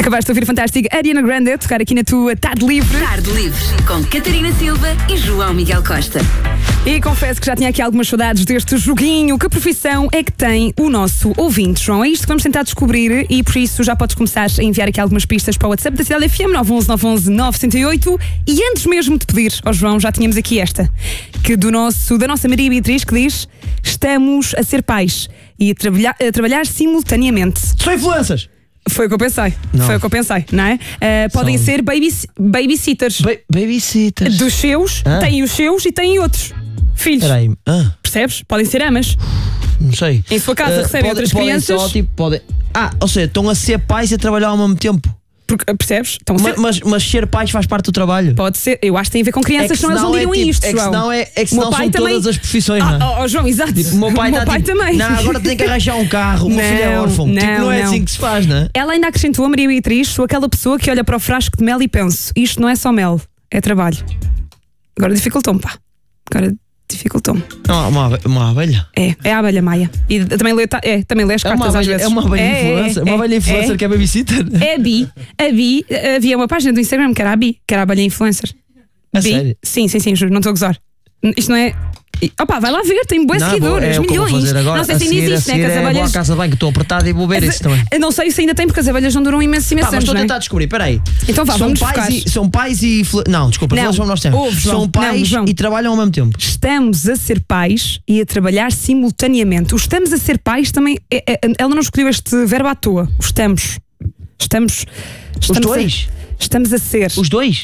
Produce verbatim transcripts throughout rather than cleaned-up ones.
Acabaste de ouvir a fantástica Ariana Grande a tocar aqui na tua Tarde Livre. Tarde Livre, com Catarina Silva e João Miguel Costa. E confesso que já tinha aqui algumas saudades deste joguinho. Que profissão é que tem o nosso ouvinte, João? É isto que vamos tentar descobrir e por isso já podes começar a enviar aqui algumas pistas para o WhatsApp da Cidade F M nove um um nove um um nove zero oito. E antes mesmo de pedir ao João, já tínhamos aqui esta, que do nosso, da nossa Maria Beatriz, que diz: estamos a ser pais e a trabalhar, a trabalhar simultaneamente. São influências! Foi o que eu pensei, Não. foi o que eu pensei, não é? Uh, podem São- ser babys, babysitters. Ba babysitters. Dos seus, Ah. têm os seus e têm outros filhos. Espera aí. Ah, Percebes? Podem ser amas. não sei. Em sua casa Ah, recebem podem- outras podem crianças. Só, tipo, podem... Ah, ou seja, estão a ser pais e a trabalhar ao mesmo tempo. Porque, percebes? Então, Mas, mas, mas ser pais faz parte do trabalho. pode ser. Eu acho que tem a ver com crianças, É que senão eles não senão é diriam tipo- isto, é que João. senão é- é que O senão meu pai são também... todas as profissões, não é? Ah, oh, João, exato. Tipo, o meu pai, o meu tá, pai tipo, também. Não, agora tem que arranjar um carro, o meu filho é Não, órfão. Tipo, não, não é não. assim que se faz, não é? Ela ainda acrescentou, a Maria Beatriz: sou aquela pessoa que olha para o frasco de mel e penso, isto não é só mel, é trabalho. Agora dificultou-me, pá. Agora dificultou-me. Não, uma, abe- uma abelha. É, é a abelha Maia. E também lê, ta- é, também lê as É cartas uma às abelha, vezes. é uma abelha É, influencer. é, uma é, abelha influencer é. que é babysitter. É a Bi, a Bi, havia uma página do Instagram que era a Bi, que era a abelha influencer. A Bi? sério? Sim, sim, sim, juro, não estou a gozar. Isto não é. e- Opa, vai lá ver, tem boas Não, seguidores, é o que eu vou milhões. fazer agora. Não sei A se ainda seguir, a existe, né? seguir Que as é, vou abelhas. à casa de banho, que estou apertado e vou ver isso também. Eu não sei se ainda tem, porque as abelhas não duram imensos, imensos Pá, mas anos, estou a não é? tentar descobrir, peraí. Então vá, são vamos pais focar. e, São pais e... fle- Não, desculpa, Não, flores nós temos. ouve, João. São pais Não, João. e trabalham ao mesmo tempo. Estamos a ser pais e a trabalhar simultaneamente. O estamos a ser pais também. É, é, ela não escolheu este verbo à toa. O estamos. Estamos. Os estamos dois? A, estamos a ser. Os dois?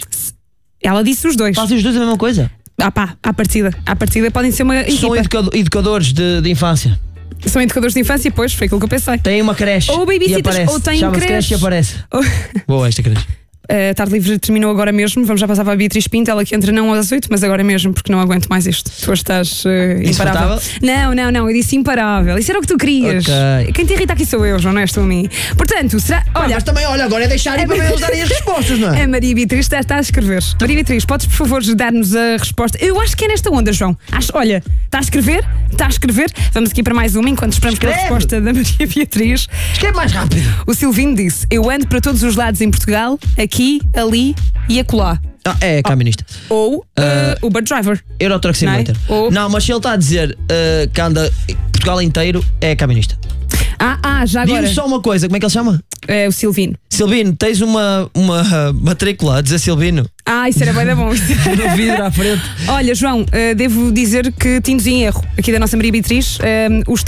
Ela disse os dois. Fazem os dois a mesma coisa? Ah pá, à partida. À partida podem ser uma São equipa. educado- educadores de, de infância. São educadores de infância, pois, foi aquilo que eu pensei. Têm uma creche. Ou babysitters, e aparece. ou têm Chama-se creche. creche e aparece. Oh. Boa esta creche. A Tarde Livre terminou agora mesmo. Vamos já passar para a Beatriz Pinto, ela que entra não às oito, mas agora mesmo, porque não aguento mais isto. Tu hoje estás uh, imparável. Não, não, não, eu disse imparável. Isso era o que tu querias. Ok. Quem te irrita aqui sou eu, João, não és tu a mim. Portanto, será. Olha, Olha, mas também, olha, agora é deixarem para eles darem as respostas, não é? a Maria Beatriz está, está a escrever. Maria Beatriz, podes por favor dar-nos a resposta? Eu acho que é nesta onda, João. Acho, olha, está a escrever? Está a escrever? Vamos aqui para mais uma enquanto esperamos pela Escreve. resposta da Maria Beatriz. Escreve mais rápido. O Silvino disse: eu ando para todos os lados em Portugal, aqui, ali e acolá. Ah, é caminista. Ou uh, Uber Driver. Euro Truck Não é? Simulator. Ou- Não, mas se ele está a dizer uh, que anda Portugal inteiro, é caminista. Ah, ah, já agora. Diz-me só uma coisa, como é que ele chama? É o Silvino. Silvino, tens uma, uma uh, matrícula a dizer Silvino Ah, isso era bem da bom. no vidro à frente. Olha, João, uh, devo dizer que tínhamos em erro aqui da nossa Maria Beatriz. Uh, os